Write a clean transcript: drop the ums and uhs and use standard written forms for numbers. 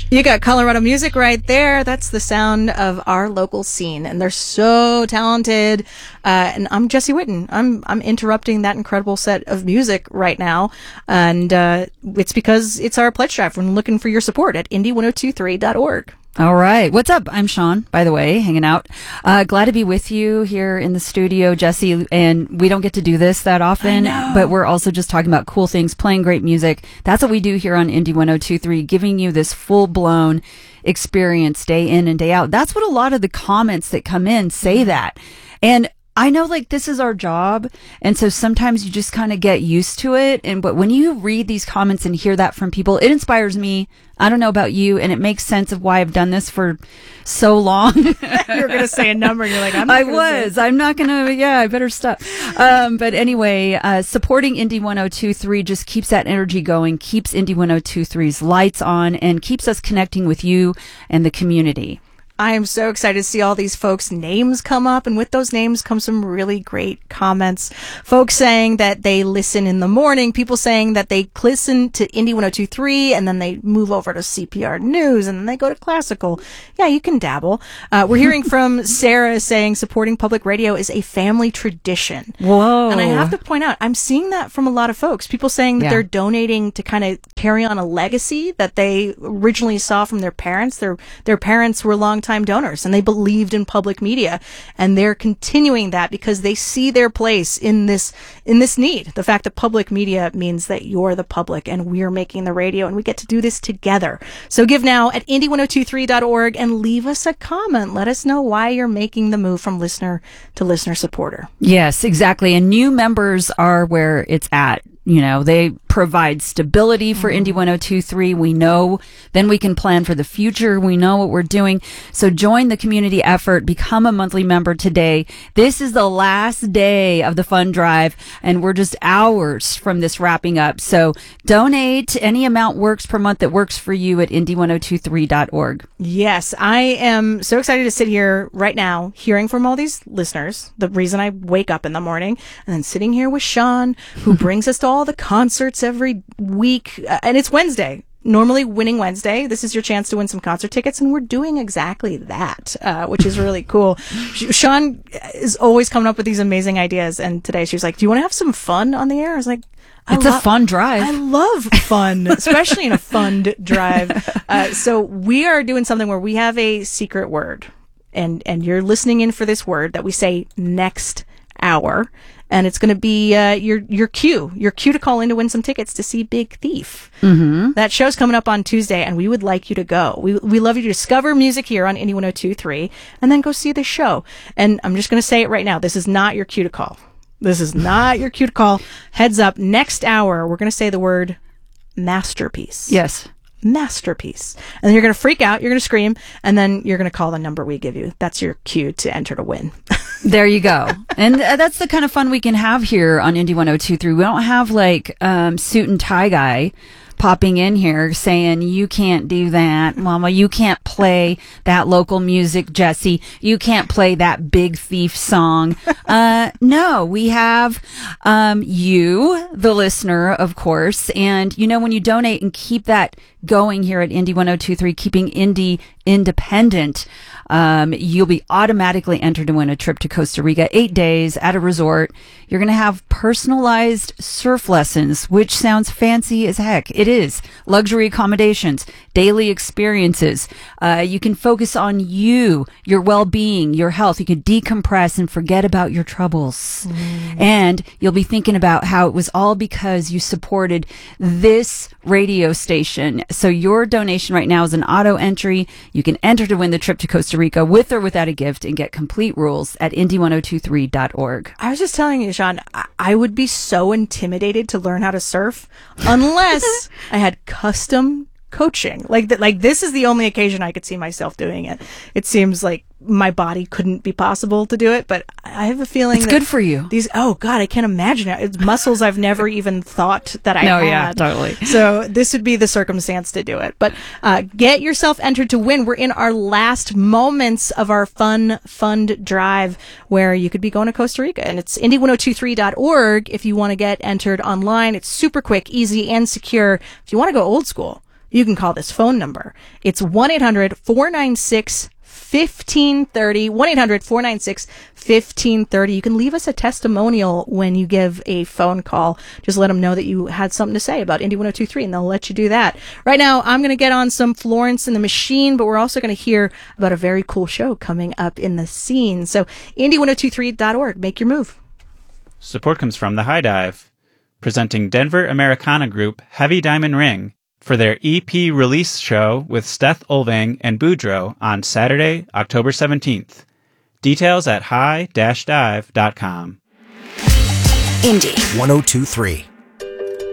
You got Colorado music right there. That's the sound of our local scene, and they're so talented. And I'm Jesse Whitten. I'm interrupting that incredible set of music right now, and it's because it's our pledge drive. We're looking for your support at indie1023.org. All right. What's up? I'm Sean, by the way, hanging out. Glad to be with you here in the studio, Jesse. And we don't get to do this that often, but we're also just talking about cool things, playing great music. That's what we do here on Indie 1023, giving you this full-blown experience day in and day out. That's what a lot of the comments that come in say that. And I know, like, this is our job, and so sometimes you just kind of get used to it. But when you read these comments and hear that from people, it inspires me. I don't know about you, and it makes sense of why I've done this for so long. You were going to say a number, and you're like, I'm not going to. I better stop. But anyway, supporting Indie 1023 just keeps that energy going, keeps Indie 1023's lights on, and keeps us connecting with you and the community. I am so excited to see all these folks' names come up, and with those names come some really great comments. Folks saying that they listen in the morning, people saying that they listen to Indie 1023 and then they move over to CPR News and then they go to classical. Yeah, you can dabble. We're hearing from Sarah saying supporting public radio is a family tradition. Whoa. And I have to point out, I'm seeing that from a lot of folks. People saying that they're donating to kind of carry on a legacy that they originally saw from their parents. Their parents were longtime donors and they believed in public media, and they're continuing that because they see their place in this need. The fact that public media means that you're the public and we're making the radio and we get to do this together. So give now at indie1023.org and leave us a comment. Let us know why you're making the move from listener to listener supporter. Yes, exactly. And new members are where it's at. You know, they provide stability for Indie 1023. We know, then we can plan for the future. We know what we're doing. So join the community effort. Become a monthly member today. This is the last day of the fund drive, and we're just hours from this wrapping up. So donate. Any amount works per month that works for you at indie1023.org. Yes, I am so excited to sit here right now hearing from all these listeners. The reason I wake up in the morning, and then sitting here with Sean, who brings us to all the concerts every week, and it's Wednesday. Normally Winning Wednesday. This is your chance to win some concert tickets, and we're doing exactly that, which is really cool. Sean is always coming up with these amazing ideas, and today she was like, do you want to have some fun on the air? I was like, it's a fun drive. I love fun, especially in a fund drive. So we are doing something where we have a secret word, and you're listening in for this word that we say next hour. And it's going to be your cue to call in to win some tickets to see Big Thief. Mm-hmm. That show's coming up on Tuesday, and we would like you to go. We love you to discover music here on Indie 1023, and then go see the show. And I'm just going to say it right now. This is not your cue to call. This is not your cue to call. Heads up, next hour, we're going to say the word masterpiece. Yes. Masterpiece. And then you're going to freak out, you're going to scream, and then you're going to call the number we give you. That's your cue to enter to win. There you go. And that's the kind of fun we can have here on Indie 1023. We don't have like suit and tie guy popping in here saying, you can't do that, Mama. You can't play that local music, Jesse. You can't play that Big Thief song. No, we have you, the listener, of course. And, you know, when you donate and keep that going here at Indie 1023, keeping indie independent, you'll be automatically entered to win a trip to Costa Rica, 8 days at a resort. You're going to have personalized surf lessons, which sounds fancy as heck. It is. Luxury accommodations, daily experiences. You can focus on you, your well-being, your health. You can decompress and forget about your troubles. And you'll be thinking about how it was all because you supported this radio station. So your donation right now is an auto entry. You can enter to win the trip to Costa Rica with or without a gift and get complete rules at indie1023.org. I was just telling you, Sean, I would be so intimidated to learn how to surf unless I had custom coaching. Like this is the only occasion I could see myself doing it. It seems like my body couldn't be possible to do it, but I have a feeling it's good for you. Oh God, I can't imagine it. It's muscles I've never even thought that I had. Yeah, totally. So this would be the circumstance to do it. But get yourself entered to win. We're in our last moments of our fun fund drive where you could be going to Costa Rica, and it's indie1023.org if you want to get entered online. It's super quick, easy, and secure. If you want to go old school, you can call this phone number. It's 1-800-496-1530, 1-800-496-1530. You can leave us a testimonial when you give a phone call. Just let them know that you had something to say about Indy 102.3, and they'll let you do that. Right now, I'm going to get on some Florence and the Machine, but we're also going to hear about a very cool show coming up in the scene. So, Indy1023.org. Make your move. Support comes from The High Dive, presenting Denver Americana group Heavy Diamond Ring for their EP release show with Steth Olvang and Boudreaux on Saturday, October 17th. Details at high-dive.com. Indy 102.3.